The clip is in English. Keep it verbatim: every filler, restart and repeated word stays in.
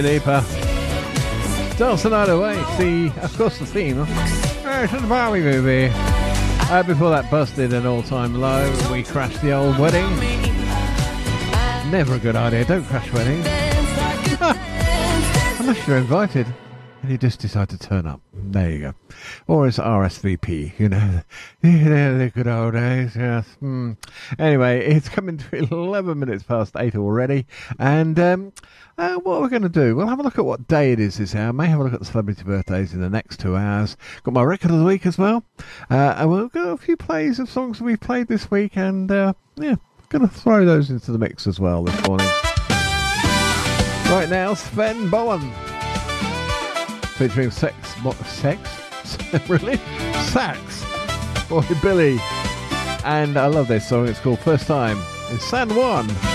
Deeper. Dance the night away. See, of course, the theme. Oh, it's a Barbie movie. Uh, before that, Busted, an all-time low. We crashed the old wedding. Never a good idea. Don't crash weddings. Unless you're invited and you just decide to turn up. There you go. Or it's R S V P. You know, you know the good old days. Yes. Mm. Anyway, it's coming to eleven minutes past eight already, and um, uh, what we're going to do, we'll have a look at what day it is this hour. May have a look at the celebrity birthdays in the next two hours. Got my record of the week as well, uh, and we'll go a few plays of songs that we've played this week, and uh, yeah, going to throw those into the mix as well this morning. Right now, Sven Bowen featuring Sex, what, Sex? Really? Sax. Boy, Billy. And I love this song. It's called First Time in San Juan.